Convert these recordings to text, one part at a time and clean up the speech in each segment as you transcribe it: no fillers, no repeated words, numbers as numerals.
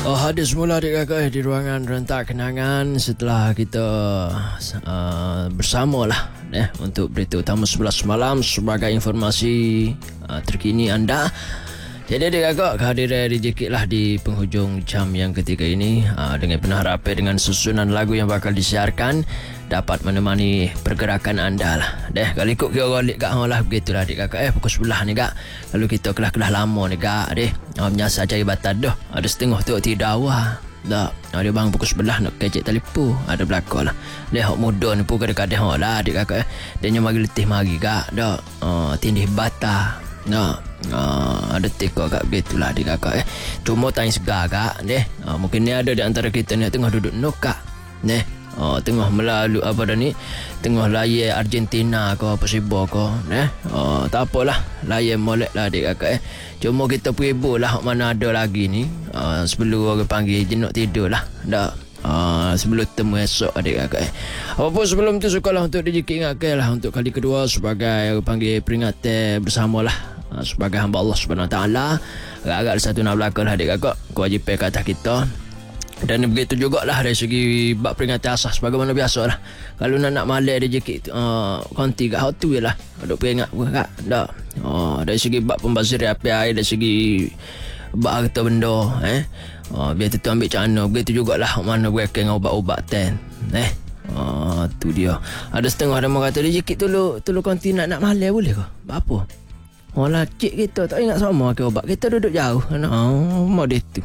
Hadir semula adik kakak di ruangan rentak kenangan setelah kita bersama lah untuk berita utama 11 malam sebagai informasi terkini anda. Jadi adik kakak kehadiran dijekit lah di penghujung jam yang ketiga ini dengan penuh harapan dengan susunan lagu yang bakal disiarkan dapat menemani pergerakan anda lah. Kalau ikut kira balik kat lah begitulah adik kakak pukul 11 ni kak. Lalu kita kelah-kelah lama ni kak menyasar cari batas dah. Ada setengah tu tidak awal. Dah, dia bang pukul 11 nak kecek telefon. Ada belakang lah. Dia hok muda ni pun kadang-kadang lah adik kakak Dia nyo mari letih mari kak. Dah, tindih bata. Nah, ada teko kak begitulah adik kakak Cuma tanya segar kak mungkin ni ada di antara kita ni tengah duduk nokak tengah melalui apa dah ni, tengah layar Argentina ke apa Sibo ke tak apalah, layar molek lah adik kakak Cuma kita peribur lah mana ada lagi ni sebelum orang panggil jenak tidur lah dah. Sebelum temu esok adik kakak Apapun sebelum tu sukalah untuk dijikit ingatkan lah untuk kali kedua sebagai orang panggil peringatan bersamalah sebagai hamba Allah Subhanahu Wa Taala. Agak-agak satu nak belakang lah adik kakak kewajipan ke atas kita. Dan begitu jugalah dari segi bab peringatan asas bagaimana biasa lah. Kalau nak malai dijikit konti kat hotu je lah duk peringat pun kak dah. Dari segi bab pembazir api air, dari segi bab harta benda biar tu ambil cana. Begitu jugalah mana breaking ubat-ubat ten tu dia. Ada setengah ada orang kata dijikit tulu konti nak malai boleh ke apa. Lah cik kita tak ingat sama ke obat. Kita duduk jauh. Mau dia tu.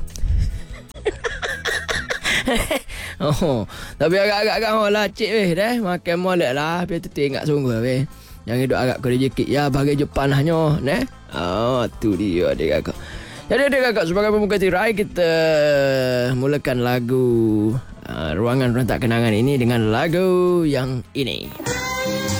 Tapi agak-agak kan lah cik makan molek lah. Biar tu ingat sungguh yang hidup agak kena jekit ya bagi Jepang hanya tu dia adik kakak. Jadi adik kakak sebagai pembuka tirai kita mulakan lagu ruangan rentak kenangan ini dengan lagu yang ini.